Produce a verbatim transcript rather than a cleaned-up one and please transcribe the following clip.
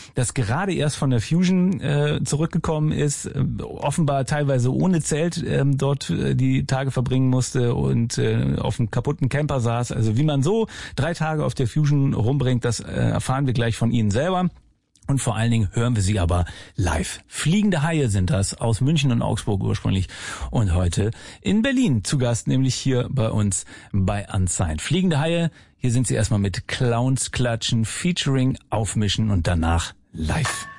das gerade erst von der Fusion äh, zurückgekommen ist, äh, offenbar teilweise ohne Zelt äh, dort äh, die Tage verbringen musste und äh, auf einem kaputten Camper saß. Also wie man so drei Tage auf der Fusion rumbringt, das äh, erfahren wir gleich von Ihnen selber. Und vor allen Dingen hören wir sie aber live. Fliegende Haie sind das, aus München und Augsburg ursprünglich und heute in Berlin zu Gast, nämlich hier bei uns bei Unsigned. Fliegende Haie, hier sind sie erstmal mit Clowns klatschen, featuring aufmischen und danach live.